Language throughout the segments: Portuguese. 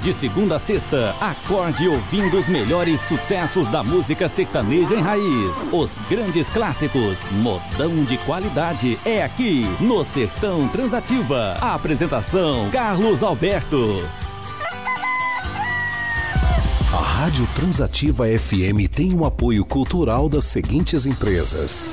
De segunda a sexta, acorde ouvindo os melhores sucessos da música sertaneja em raiz. Os grandes clássicos, modão de qualidade, é aqui no Sertão Transativa. A apresentação, Carlos Alberto. A Rádio Transativa FM tem um apoio cultural das seguintes empresas: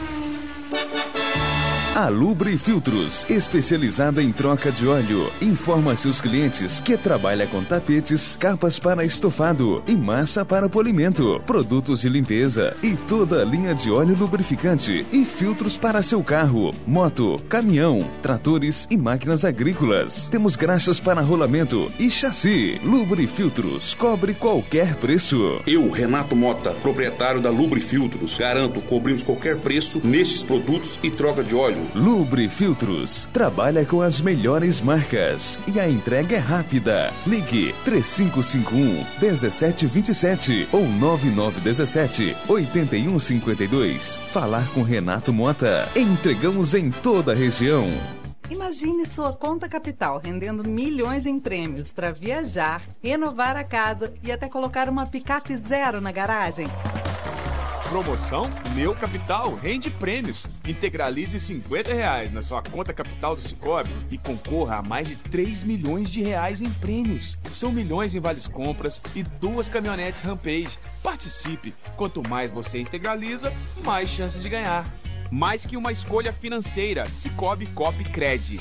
a Lubre Filtros, especializada em troca de óleo, informa seus clientes que trabalha com tapetes, capas para estofado e massa para polimento, produtos de limpeza e toda a linha de óleo lubrificante e filtros para seu carro, moto, caminhão, tratores e máquinas agrícolas. Temos graxas para rolamento e chassi. Lubre Filtros, cobre qualquer preço. Eu, Renato Mota, proprietário da Lubre Filtros, garanto, cobrimos qualquer preço nestes produtos e troca de óleo. Lubre Filtros trabalha com as melhores marcas e a entrega é rápida. Ligue 3551-1727 ou 9917-8152. Falar com Renato Mota. Entregamos em toda a região. Imagine sua conta capital rendendo milhões em prêmios para viajar, renovar a casa e até colocar uma picape zero na garagem. Promoção Meu Capital rende prêmios. Integralize R$50 na sua conta capital do Sicoob e concorra a mais de 3 milhões de reais em prêmios. São milhões em vales compras e 2 caminhonetes Rampage. Participe. Quanto mais você integraliza, mais chances de ganhar. Mais que uma escolha financeira, Sicoob Cop Cred.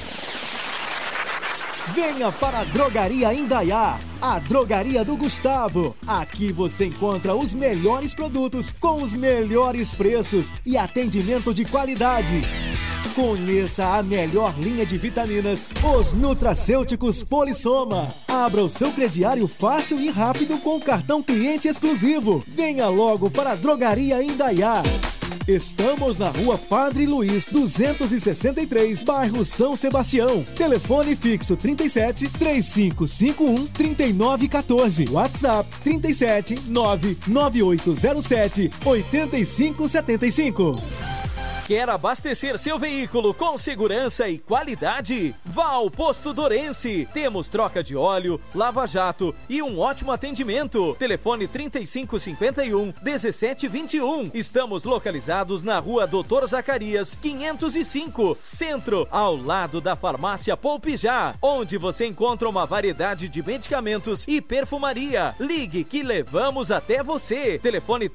Venha para a Drogaria Indaiá, a drogaria do Gustavo. Aqui você encontra os melhores produtos com os melhores preços e atendimento de qualidade. Conheça a melhor linha de vitaminas, os nutracêuticos Polissoma. Abra o seu crediário fácil e rápido com o cartão cliente exclusivo. Venha logo para a Drogaria Indaiá. Estamos na Rua Padre Luiz 263, bairro São Sebastião. Telefone fixo 37 3551 3914. WhatsApp 37 99807 8575. Quer abastecer seu veículo com segurança e qualidade? Vá ao Posto Dorense. Temos troca de óleo, lava-jato e um ótimo atendimento. Telefone 3551-1721. Estamos localizados na Rua Doutor Zacarias, 505, Centro, ao lado da Farmácia Poupijá, onde você encontra uma variedade de medicamentos e perfumaria. Ligue que levamos até você. Telefone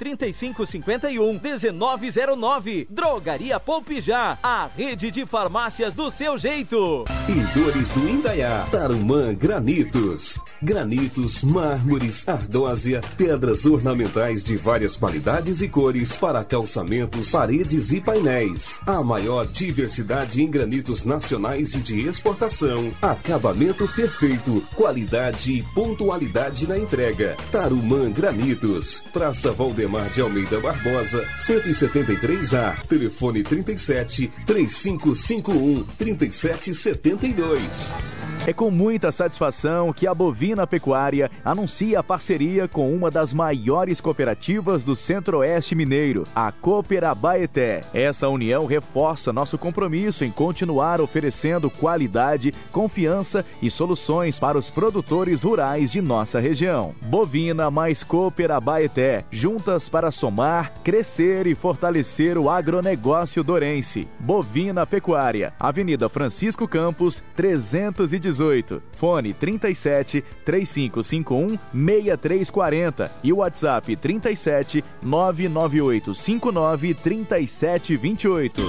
3551-1909. Drogaria Poupijá, a rede de farmácias do seu jeito. Pintores do Indaiá, Tarumã Granitos. Granitos, mármores, ardósia, pedras ornamentais de várias qualidades e cores para calçamentos, paredes e painéis. A maior diversidade em granitos nacionais e de exportação. Acabamento perfeito, qualidade e pontualidade na entrega. Tarumã Granitos, Praça Valdemar de Almeida Barbosa, 173A. Telefone 37 3551 3772. É com muita satisfação que a Bovina Pecuária anuncia a parceria com uma das maiores cooperativas do Centro-Oeste Mineiro, a Cooperabaeté. Essa união reforça nosso compromisso em continuar oferecendo qualidade, confiança e soluções para os produtores rurais de nossa região. Bovina mais Cooperabaeté, juntas para somar, crescer e fortalecer o agronegócio dorense. Bovina Pecuária, Avenida Francisco Campos, 318. Fone 37 3551 6340 e o WhatsApp 37 99859 3728.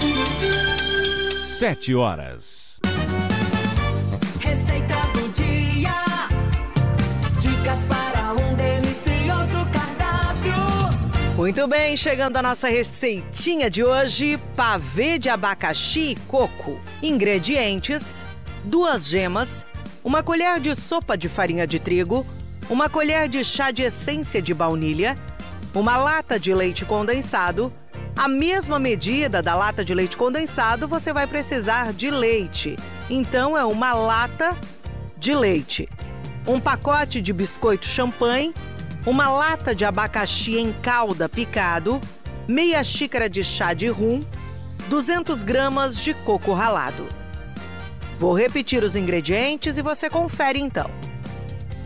7 horas. Receita do dia. Dicas para um delicioso cardápio. Muito bem, chegando a nossa receitinha de hoje: pavê de abacaxi e coco. Ingredientes: 2 gemas, 1 colher de sopa de farinha de trigo, 1 colher de chá de essência de baunilha, 1 lata de leite condensado. A mesma medida da lata de leite condensado você vai precisar de leite. Então é 1 lata de leite. 1 pacote de biscoito champanhe, 1 lata de abacaxi em calda picado, meia xícara de chá de rum, 200 gramas de coco ralado. Vou repetir os ingredientes e você confere então.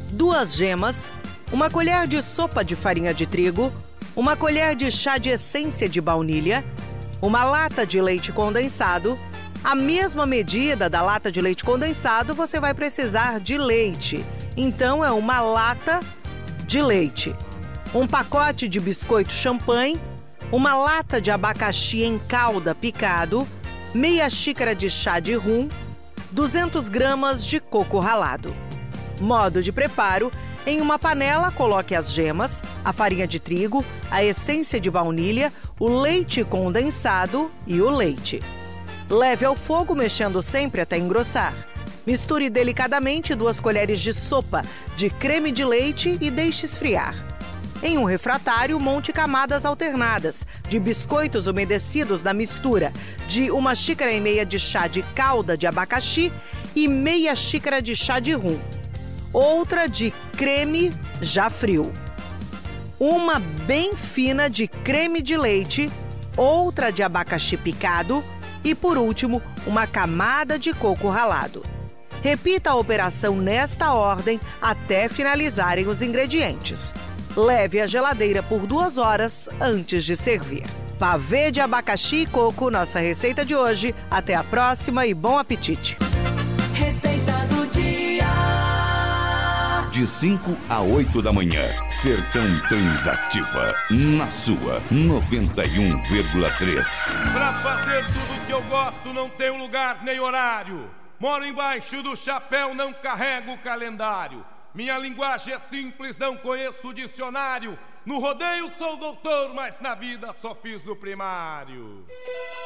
2 gemas, 1 colher de sopa de farinha de trigo, 1 colher de chá de essência de baunilha, 1 lata de leite condensado. A mesma medida da lata de leite condensado, você vai precisar de leite. Então, é 1 lata de leite. 1 pacote de biscoito champanhe, 1 lata de abacaxi em calda picado, meia xícara de chá de rum, 200 gramas de coco ralado. Modo de preparo: em uma panela, coloque as gemas, a farinha de trigo, a essência de baunilha, o leite condensado e o leite. Leve ao fogo, mexendo sempre até engrossar. Misture delicadamente 2 colheres de sopa de creme de leite e deixe esfriar. Em um refratário, monte camadas alternadas de biscoitos umedecidos na mistura de 1,5 xícaras de chá de calda de abacaxi e meia xícara de chá de rum. Outra de creme já frio. Uma bem fina de creme de leite, outra de abacaxi picado e, por último, 1 camada de coco ralado. Repita a operação nesta ordem até finalizarem os ingredientes. Leve à geladeira por 2 horas antes de servir. Pavê de abacaxi e coco, nossa receita de hoje. Até a próxima e bom apetite! Receita do dia. De 5 a 8 da manhã, Sertão Transativa, na sua 91,3. Pra fazer tudo que eu gosto não tem lugar nem horário. Moro embaixo do chapéu, não carrego o calendário. Minha linguagem é simples, não conheço o dicionário. No rodeio sou doutor, mas na vida só fiz o primário.